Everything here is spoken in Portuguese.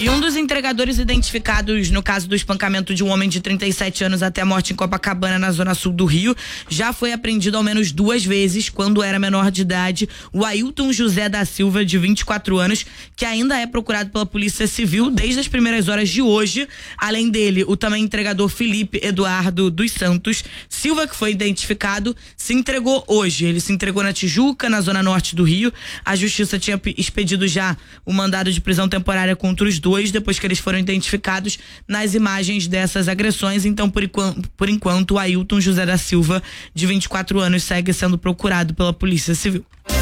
E um dos entregadores identificados no caso do espancamento de um homem de 37 anos até a morte em Copacabana, na zona sul do Rio, já foi apreendido ao menos 2 vezes quando era menor de idade. O Ailton José da Silva, de 24 anos, que ainda é procurado pela Polícia Civil desde as primeiras horas de hoje. Além dele, o também entregador Felipe Eduardo dos Santos Silva, que foi identificado, se entregou hoje. Ele se entregou na Tijuca, na zona norte do Rio. A justiça tinha expedido já o mandado de prisão temporária contra os dois, depois que eles foram identificados nas imagens dessas agressões. Então, por enquanto, o Ailton José da Silva, de 24 anos, segue sendo procurado pela Polícia Civil.